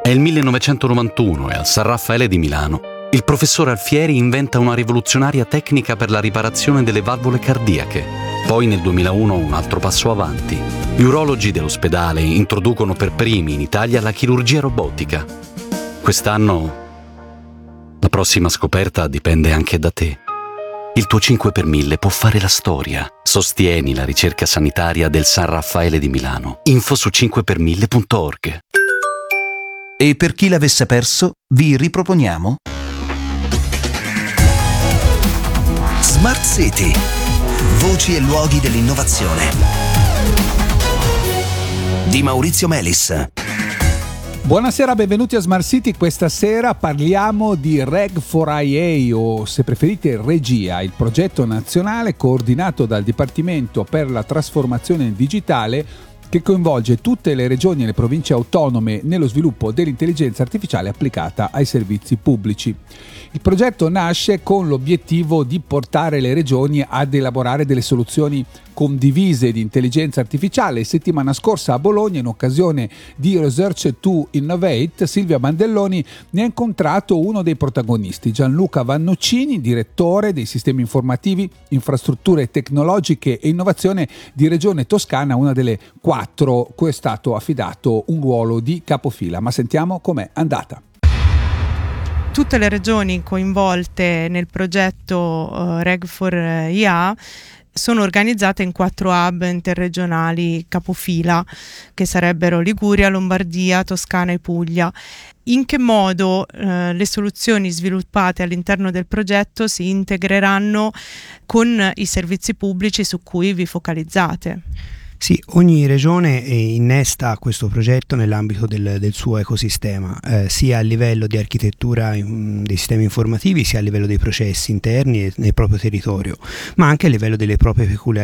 È il 1991 e al San Raffaele di Milano il professor Alfieri inventa una rivoluzionaria tecnica per la riparazione delle valvole cardiache. Poi nel 2001 un altro passo avanti. Gli urologi dell'ospedale introducono per primi in Italia la chirurgia robotica. Quest'anno la prossima scoperta dipende anche da te. Il tuo 5 per 1000 può fare la storia. Sostieni la ricerca sanitaria del San Raffaele di Milano. Info su 5per1000.org. E per chi l'avesse perso, vi riproponiamo Smart City. Voci e luoghi dell'innovazione di Maurizio Melis. Buonasera, benvenuti a Smart City. Questa sera parliamo di Reg4IA, o se preferite Regia, il progetto nazionale coordinato dal Dipartimento per la trasformazione digitale che coinvolge tutte le regioni e le province autonome nello sviluppo dell'intelligenza artificiale applicata ai servizi pubblici. Il progetto nasce con l'obiettivo di portare le regioni ad elaborare delle soluzioni condivise di intelligenza artificiale. Settimana scorsa a Bologna, in occasione di Research to Innovate, Silvia Bandelloni ne ha incontrato uno dei protagonisti, Gianluca Vannuccini, direttore dei sistemi informativi, infrastrutture tecnologiche e innovazione di Regione Toscana, una delle 4 cui è stato affidato un ruolo di capofila. Ma sentiamo com'è andata. Tutte le regioni coinvolte nel progetto Reg4IA sono organizzate in 4 hub interregionali capofila, che sarebbero Liguria, Lombardia, Toscana e Puglia. In che modo le soluzioni sviluppate all'interno del progetto si integreranno con i servizi pubblici su cui vi focalizzate? Sì, ogni regione innesta questo progetto nell'ambito del suo ecosistema, sia a livello di architettura dei sistemi informativi, sia a livello dei processi interni e nel proprio territorio, ma anche a livello delle proprie peculiarità